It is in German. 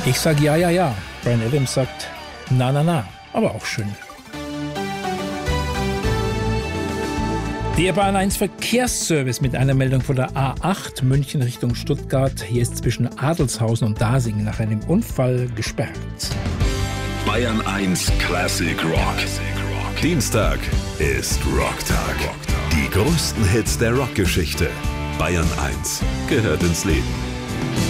Ich sag ja, ja, ja. Bryan Adams sagt na, na, na. Aber auch schön. Der Bayern 1 Verkehrsservice mit einer Meldung von der A8 München Richtung Stuttgart. Hier ist zwischen Adelshausen und Dasing nach einem Unfall gesperrt. Bayern 1 Classic Rock. Dienstag ist Rocktag. Die größten Hits der Rockgeschichte. Bayern 1 gehört ins Leben.